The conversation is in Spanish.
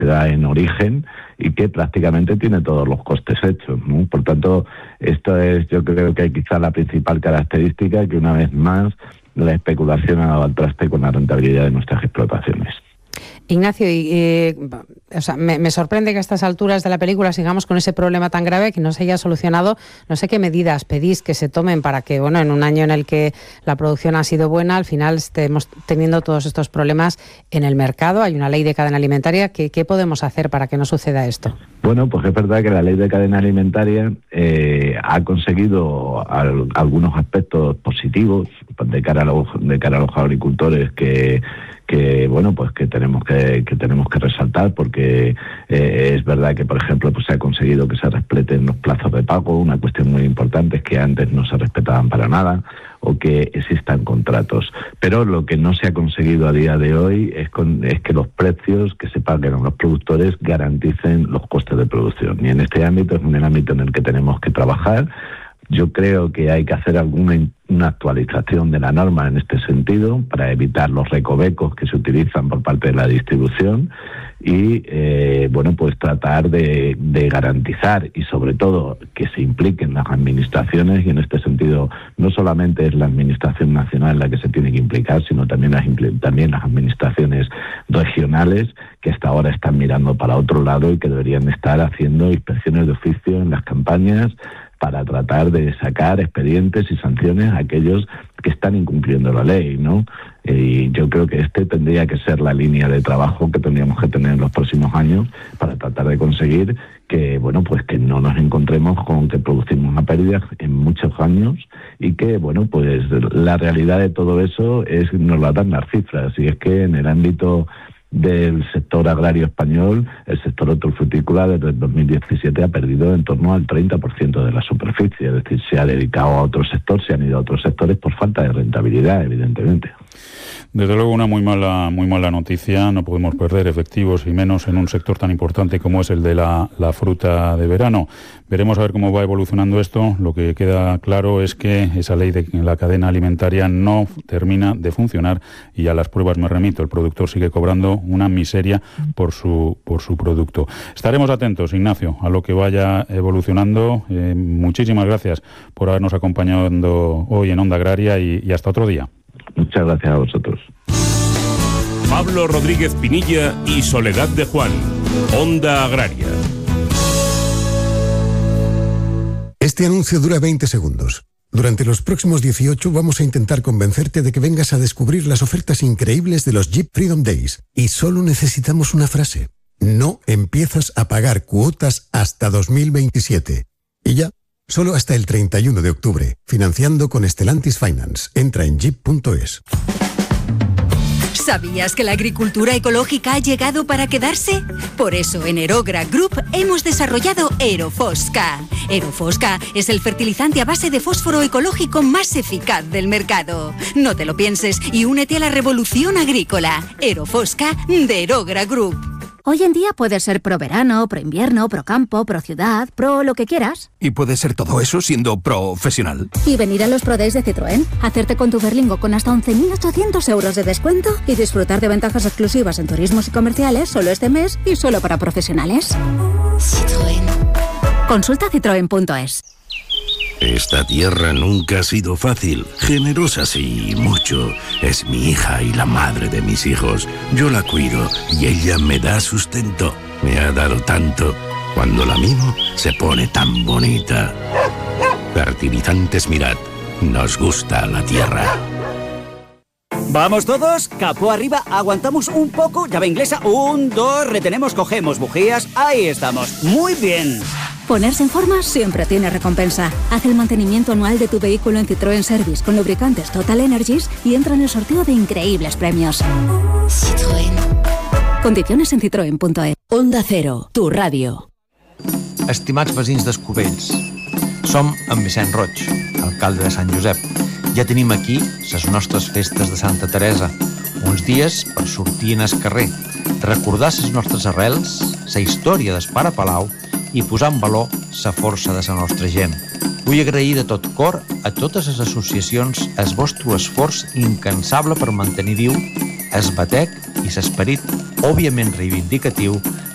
da en origen y que prácticamente tiene todos los costes hechos, ¿no? Por tanto, esto es, yo creo que quizá la principal característica, que una vez más la especulación ha dado al traste con la rentabilidad de nuestras explotaciones. Ignacio, me sorprende que a estas alturas de la película sigamos con ese problema tan grave que no se haya solucionado. No sé qué medidas pedís que se tomen para que, bueno, en un año en el que la producción ha sido buena, al final estemos teniendo todos estos problemas en el mercado. Hay una ley de cadena alimentaria. ¿Qué podemos hacer para que no suceda esto? Bueno, pues es verdad que la ley de cadena alimentaria ha conseguido algunos aspectos positivos de cara a los agricultores que bueno, pues que tenemos que resaltar, porque es verdad que, por ejemplo, pues se ha conseguido que se respeten los plazos de pago. Una cuestión muy importante es que antes no se respetaban para nada, o que existan contratos. Pero lo que no se ha conseguido a día de hoy es que los precios que se paguen a los productores garanticen los costes de producción. Y en este ámbito es un ámbito en el que tenemos que trabajar. Yo creo que hay que hacer una actualización de la norma en este sentido para evitar los recovecos que se utilizan por parte de la distribución y, bueno, pues tratar de garantizar y sobre todo que se impliquen las administraciones, y en este sentido no solamente es la administración nacional la que se tiene que implicar, sino también las administraciones regionales, que hasta ahora están mirando para otro lado y que deberían estar haciendo inspecciones de oficio en las campañas para tratar de sacar expedientes y sanciones a aquellos que están incumpliendo la ley, ¿no? Y yo creo que tendría que ser la línea de trabajo que tendríamos que tener en los próximos años para tratar de conseguir que, bueno, pues que no nos encontremos con que producimos una pérdida en muchos años y que, bueno, pues la realidad de todo eso nos la dan las cifras. Y es que en el ámbito del sector agrario español, el sector hortofrutícola desde el 2017 ha perdido en torno al 30% de la superficie, es decir, se ha dedicado a otro sector, se han ido a otros sectores por falta de rentabilidad, evidentemente. Desde luego una muy mala noticia. No podemos perder efectivos y menos en un sector tan importante como es el de la fruta de verano. Veremos a ver cómo va evolucionando esto. Lo que queda claro es que esa ley de la cadena alimentaria no termina de funcionar y a las pruebas me remito. El productor sigue cobrando una miseria por su producto. Estaremos atentos, Ignacio, a lo que vaya evolucionando. Muchísimas gracias por habernos acompañado hoy en Onda Agraria y hasta otro día. Muchas gracias a vosotros. Pablo Rodríguez Pinilla y Soledad de Juan, Onda Agraria. Este anuncio dura 20 segundos. Durante los próximos 18 vamos a intentar convencerte de que vengas a descubrir las ofertas increíbles de los Jeep Freedom Days. Y solo necesitamos una frase. No empiezas a pagar cuotas hasta 2027. Y ya. Solo hasta el 31 de octubre. Financiando con Stellantis Finance. Entra en jeep.es. ¿Sabías que la agricultura ecológica ha llegado para quedarse? Por eso en Aerogra Group hemos desarrollado Aerofosca. Aerofosca es el fertilizante a base de fósforo ecológico más eficaz del mercado. No te lo pienses y únete a la revolución agrícola. Aerofosca de Aerogra Group. Hoy en día puedes ser pro verano, pro invierno, pro campo, pro ciudad, pro lo que quieras. Y puedes ser todo eso siendo profesional. Y venir a los Pro Days de Citroën, hacerte con tu Berlingo con hasta 11.800 euros de descuento y disfrutar de ventajas exclusivas en turismos y comerciales solo este mes y solo para profesionales. Citroën. Consulta citroen.es. Esta tierra nunca ha sido fácil. Generosa sí, mucho. Es mi hija y la madre de mis hijos. Yo la cuido y ella me da sustento. Me ha dado tanto. Cuando la mimo, se pone tan bonita. Fertilizantes Mirad. Nos gusta la tierra. ¿Vamos todos? Capó arriba, aguantamos un poco. Llave inglesa, 1, 2, retenemos, cogemos bujías. Ahí estamos. Muy bien. Ponerse en forma siempre tiene recompensa. Haz el mantenimiento anual de tu vehículo en Citroën Service con lubricantes Total Energies y entra en el sorteo de increíbles premios. Citroën. Condiciones en citroen.es. Onda Cero, tu ràdio. Estimats veïns d'Escovells, som en Vicent Roig, alcalde de Sant Josep. Ja tenim aquí les nostres festes de Santa Teresa, uns dies per sortir en el carrer, recordar les nostres arrels, la història del Pare Palau i posar en valor la força de la nostra gent. Vull agrair de tot cor a totes les associacions el vostre esforç incansable per mantenir viu el batec i l'esperit òbviament reivindicatiu